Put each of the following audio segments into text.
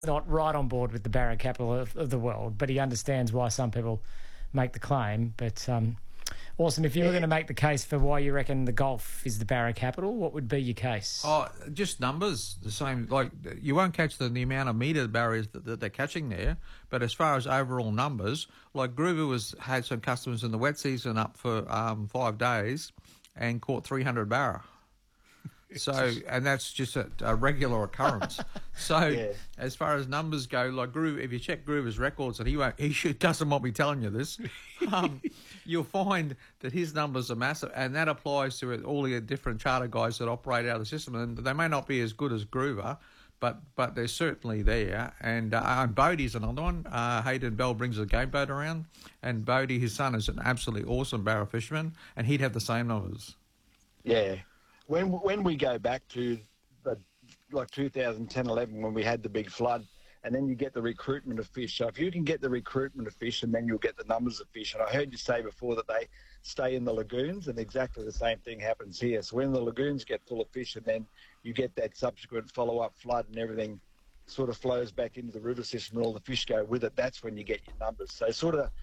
not right on board with the Barra capital of the world, but he understands why some people make the claim. But awesome. If you were going to make the case for why you reckon the Gulf is the Barra capital, what would be your case? Oh, just numbers. The same. Like, you won't catch the amount of metre barriers that they're catching there. But as far as overall numbers, like Groover had some customers in the wet season up for 5 days and caught 300 barra. So, and that's just a regular occurrence. So, as far as numbers go, like Groover, if you check Groover's records, and he doesn't want me telling you this, you'll find that his numbers are massive, and that applies to all the different charter guys that operate out of the system. And they may not be as good as Groover, but they're certainly there. And Bodie's another one. Hayden Bell brings a game boat around, and Bodie, his son, is an absolutely awesome barra fisherman, and he'd have the same numbers. Yeah. When we go back to like 2010, 11, when we had the big flood, and then you get the recruitment of fish. So if you can get the recruitment of fish, and then you'll get the numbers of fish. And I heard you say before that they stay in the lagoons, and exactly the same thing happens here. So when the lagoons get full of fish, and then you get that subsequent follow-up flood and everything sort of flows back into the river system and all the fish go with it, that's when you get your numbers. So sort of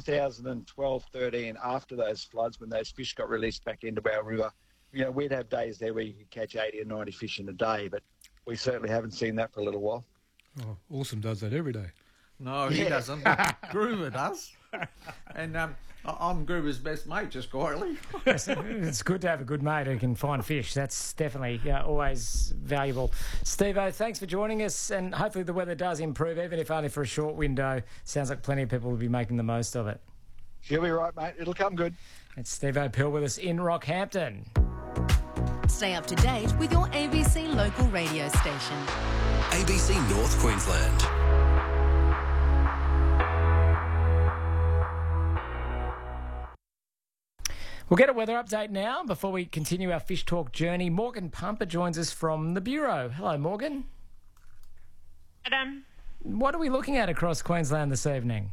2012, 13, after those floods, when those fish got released back into our river, you know, we'd have days there where you could catch 80 or 90 fish in a day, but we certainly haven't seen that for a little while. Oh, Awesome does that every day. No, he doesn't. Groover does. And I'm Groover's best mate, just quietly. It's good to have a good mate who can find fish. That's definitely always valuable. Steve-O, thanks for joining us, and hopefully the weather does improve, even if only for a short window. Sounds like plenty of people will be making the most of it. She'll be right, mate. It'll come good. It's Steve-O Pill with us in Rockhampton. Stay up to date with your ABC local radio station. ABC North Queensland. We'll get a weather update now before we continue our fish talk journey. Morgan Pumper joins us from the Bureau. Hello, Morgan. Adam. What are we looking at across Queensland this evening?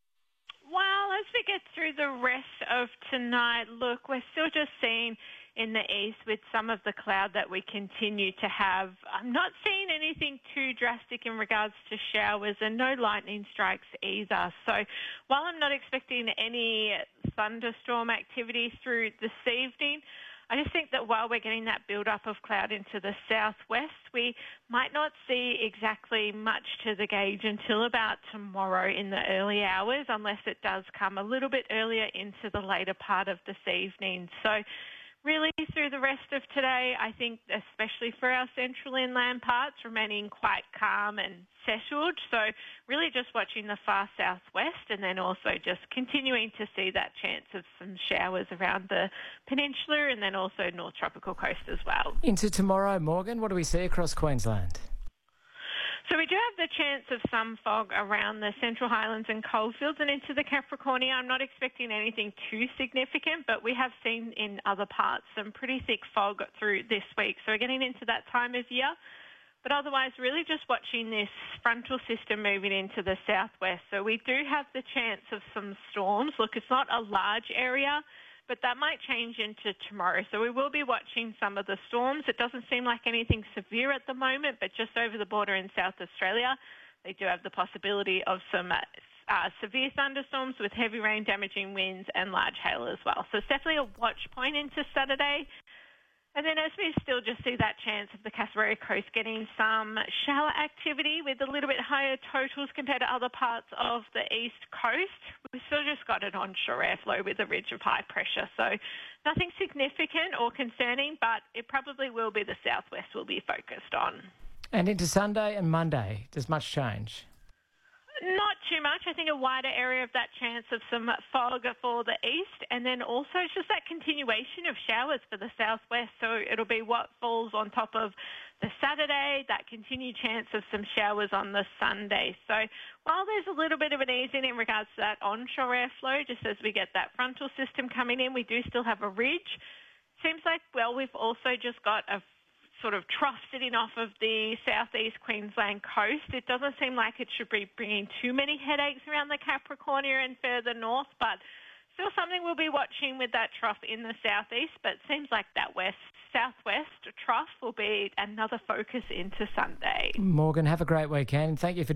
Well, as we get through the rest of tonight, look, we're still just seeing in the east with some of the cloud that we continue to have. I'm not seeing anything too drastic in regards to showers and no lightning strikes either. So while I'm not expecting any thunderstorm activity through this evening, I just think that while we're getting that build-up of cloud into the southwest, we might not see exactly much to the gauge until about tomorrow in the early hours, unless it does come a little bit earlier into the later part of this evening. So really, through the rest of today, I think especially for our central inland parts, remaining quite calm and settled. So really just watching the far southwest, and then also just continuing to see that chance of some showers around the peninsula and then also North Tropical Coast as well. Into tomorrow, Morgan, what do we see across Queensland? So we do have the chance of some fog around the Central Highlands and Coalfields and into the Capricornia. I'm not expecting anything too significant, but we have seen in other parts some pretty thick fog through this week. So we're getting into that time of year. But otherwise, really just watching this frontal system moving into the southwest. So we do have the chance of some storms. Look, it's not a large area, but that might change into tomorrow. So we will be watching some of the storms. It doesn't seem like anything severe at the moment, but just over the border in South Australia, they do have the possibility of some severe thunderstorms with heavy rain, damaging winds and large hail as well. So it's definitely a watch point into Saturday. And then as we still just see that chance of the Cassowary Coast getting some shower activity with a little bit higher totals compared to other parts of the east coast, we've still just got an onshore airflow with a ridge of high pressure. So nothing significant or concerning, but it probably will be the southwest we'll be focused on. And into Sunday and Monday, does much change? Not too much. I think a wider area of that chance of some fog for the east, and then also it's just that continuation of showers for the southwest. So it'll be what falls on top of the Saturday, that continued chance of some showers on the Sunday. So while there's a little bit of an easing in regards to that onshore airflow, just as we get that frontal system coming in, we do still have a ridge. Seems like, well, we've also just got a sort of trough sitting off of the southeast Queensland coast. It doesn't seem like it should be bringing too many headaches around the Capricornia and further north, but still something we'll be watching with that trough in the southeast, but it seems like that southwest trough will be another focus into Sunday. Morgan, have a great weekend. Thank you for